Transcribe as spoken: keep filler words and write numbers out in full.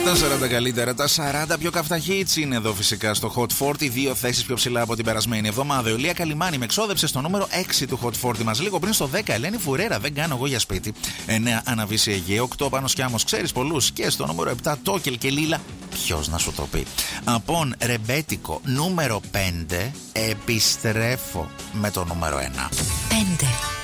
Τα σαράντα καλύτερα, τα σαράντα πιο καυτά hits είναι εδώ φυσικά στο Hot σαράντα. Δύο θέσεις πιο ψηλά από την περασμένη εβδομάδα. Η Ολία Καλιμάνη με εξόδεψε στο νούμερο έξι του Hot σαράντα μας. Λίγο πριν στο δέκα, Ελένη Φουρέρα, δεν κάνω εγώ για σπίτι. εννέα, Αναβίση Αιγαίο. οκτώ, Πάνος Κιάμος, ξέρεις πολλούς. Και στο νούμερο επτά, Τόκελ και Λίλα. Ποιος να σου το πει. Απόν Ρεμπέτικο, νούμερο πέντε. Επιστρέφω με το νούμερο ένα. πέντε.